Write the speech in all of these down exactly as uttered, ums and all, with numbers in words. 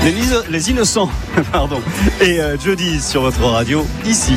Les, les innocents, pardon. Et euh, jeudi sur votre radio, ici.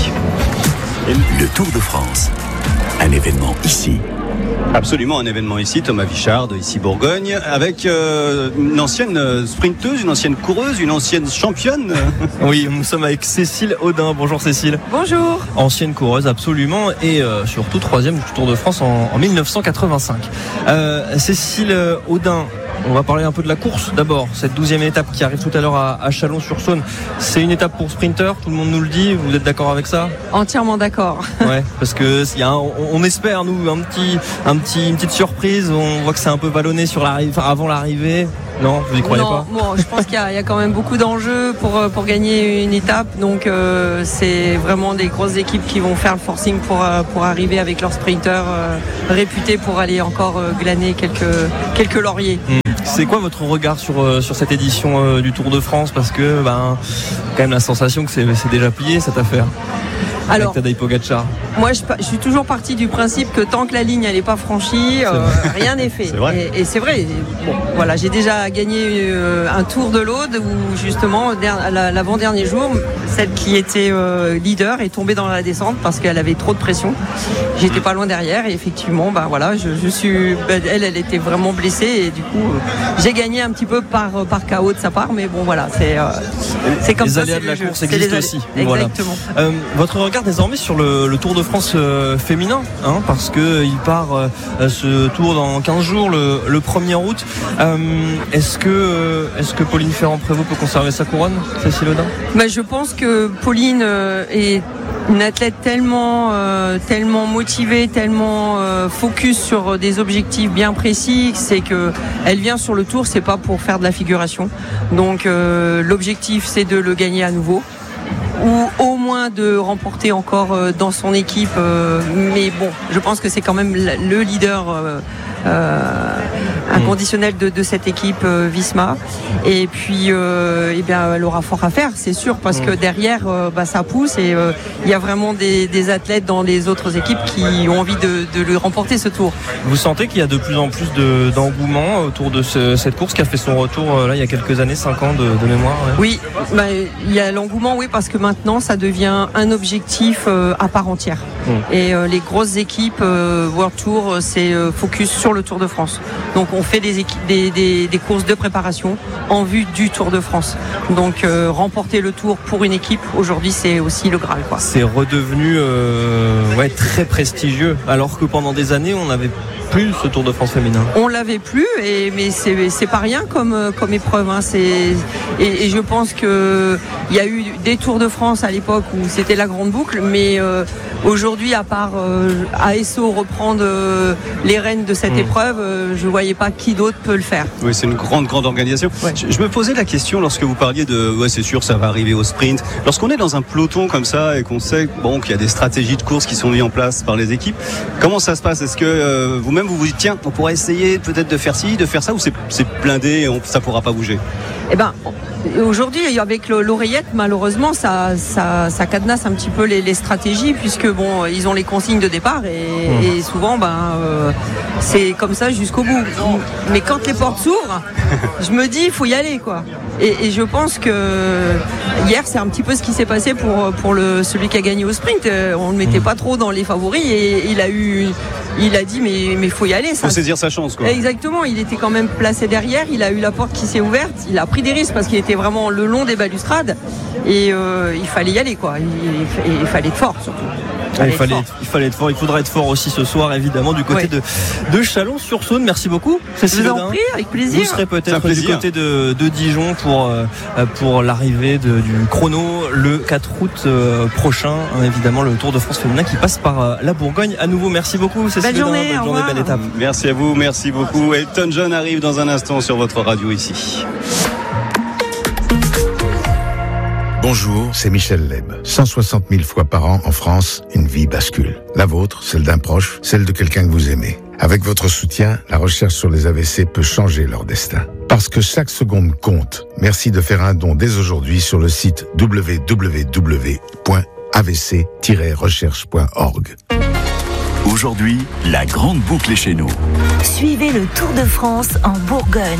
Et le Tour de France, un événement ici. Absolument, un événement ici, Thomas Vichard, ici Bourgogne, avec euh, une ancienne sprinteuse, une ancienne coureuse, une ancienne championne. Oui, nous sommes avec Cécile Audin. Bonjour Cécile. Bonjour. Ancienne coureuse, absolument, et euh, surtout troisième du Tour de France en, en dix-neuf cent quatre-vingt-cinq. Euh, Cécile Audin, on va parler un peu de la course d'abord. Cette douzième étape qui arrive tout à l'heure à, à Chalon-sur-Saône, c'est une étape pour sprinter, tout le monde nous le dit. Vous êtes d'accord avec ça ? Entièrement d'accord. Ouais, parce que y a un, on, on espère nous un petit, un petit, une petite surprise. On voit que c'est un peu vallonné sur l'arrivée, enfin, avant l'arrivée. Non, vous y croyez non, pas ? Bon, je pense qu'il y a, il y a quand même beaucoup d'enjeux pour pour gagner une étape. Donc euh, c'est vraiment des grosses équipes qui vont faire le forcing pour pour arriver avec leurs sprinters euh, réputés pour aller encore euh, glaner quelques quelques lauriers. Mmh. C'est quoi votre regard sur, sur cette édition euh, du Tour de France ? Parce que, ben, quand même la sensation que c'est, c'est déjà plié cette affaire. Alors, avec Tadej Pogačar. Moi, je, je suis toujours partie du principe que tant que la ligne elle n'est pas franchie, euh, rien n'est fait. C'est vrai. Et, et c'est vrai. Bon, voilà, j'ai déjà gagné euh, un Tour de l'Aude où justement l'avant-dernier jour, celle qui était euh, leader est tombée dans la descente parce qu'elle avait trop de pression. J'étais pas loin derrière et effectivement, ben voilà, je, je suis, ben, elle, elle était vraiment blessée et du coup, euh, j'ai gagné un petit peu par par K O de sa part, mais bon voilà, c'est euh, c'est comme les ça. Les aléas de la jeu. course existent aussi. Exactement. Voilà. Euh, votre regard désormais sur le, le Tour de France euh, féminin, hein, parce que il part euh, ce Tour dans quinze jours, le, le premier août. Euh, est-ce que euh, est-ce que Pauline Ferrand-Prévot peut conserver sa couronne, Cécile Audin ? Ben, je pense que Pauline euh, est une athlète tellement, euh, tellement motivée, tellement euh, focus sur des objectifs bien précis, c'est que elle vient sur le Tour, c'est pas pour faire de la figuration. Donc euh, l'objectif, c'est de le gagner à nouveau, ou au moins de remporter encore euh, dans son équipe. Euh, mais bon, je pense que c'est quand même le leader euh, euh, inconditionnel de, de cette équipe euh, Visma. Et puis, euh, eh bien, elle aura fort à faire, c'est sûr, parce que derrière, euh, bah, ça pousse et il euh, y a vraiment des, des athlètes dans les autres équipes qui ont envie de, de le remporter ce Tour. Vous sentez qu'il y a de plus en plus de, d'engouement autour de ce, cette course qui a fait son retour euh, là il y a quelques annes, cinq ans de, de mémoire. Ouais. Oui, bah, il y a l'engouement, oui, parce que maintenant, ça devient un objectif euh, à part entière. Mmh. Et euh, les grosses équipes euh, World Tour, c'est euh, focus sur le Tour de France. Donc on fait des, équipes, des, des, des courses de préparation en vue du Tour de France. Donc euh, remporter le Tour pour une équipe, aujourd'hui, c'est aussi le Graal, quoi. C'est redevenu euh, ouais, très prestigieux, alors que pendant des années, on n'avait plus ce Tour de France féminin. On l'avait plus, et, mais c'est, c'est pas rien comme, comme épreuve. Hein. C'est, et, et je pense qu'il y a eu des Tours de France à l'époque où c'était la grande boucle, mais euh, aujourd'hui, à part euh, A S O reprendre euh, les rênes de cette mmh. épreuve, euh, je voyais pas qui d'autre peut le faire. Oui, c'est une grande, grande organisation. Ouais. Je, je me posais la question lorsque vous parliez de, ouais, c'est sûr, ça va arriver au sprint. Lorsqu'on est dans un peloton comme ça et qu'on sait, bon, qu'il y a des stratégies de course qui sont mises en place par les équipes, comment ça se passe ? Est-ce que euh, vous-même vous vous dites, tiens, on pourrait essayer peut-être de faire ci, de faire ça, ou c'est, c'est blindé et on, ça pourra pas bouger ? Eh ben, aujourd'hui, avec l'oreillette, malheureusement, ça, ça, ça cadenasse un petit peu les, les stratégies, puisque bon, ils ont les consignes de départ et, mmh. et souvent, ben, euh, c'est comme ça jusqu'au bout. Mais quand les portes s'ouvrent, je me dis, il faut y aller, quoi. Et, et je pense que hier, c'est un petit peu ce qui s'est passé pour, pour le, celui qui a gagné au sprint. On ne le mettait pas trop dans les favoris et il a eu, il a dit, mais mais faut y aller. Ça. Faut saisir sa chance, quoi. Exactement. Il était quand même placé derrière. Il a eu la porte qui s'est ouverte. Il a pris des risques parce qu'il était vraiment le long des balustrades et euh, il fallait y aller, quoi. Il, il, il fallait être fort, surtout. Ah, il, fallait être, il fallait être fort, il faudra être fort aussi ce soir, évidemment, du côté ouais. de, de Chalon-sur-Saône. Merci beaucoup, Cécile Audin. Je vous en prie, avec plaisir. Vous serez peut-être du côté de, de Dijon pour, euh, pour l'arrivée de, du chrono le quatre août euh, prochain. Hein, évidemment, le Tour de France féminin qui passe par euh, la Bourgogne. À nouveau, merci beaucoup, Cécile Audin. Bonne journée, journée belle étape. Merci à vous, merci beaucoup. Elton John arrive dans un instant sur votre radio ici. Bonjour, c'est Michel Leb. cent soixante mille fois par an en France, une vie bascule. La vôtre, celle d'un proche, celle de quelqu'un que vous aimez. Avec votre soutien, la recherche sur les A V C peut changer leur destin. Parce que chaque seconde compte. Merci de faire un don dès aujourd'hui sur le site w w w point a v c tiret recherche point org. Aujourd'hui, la grande boucle est chez nous. Suivez le Tour de France en Bourgogne.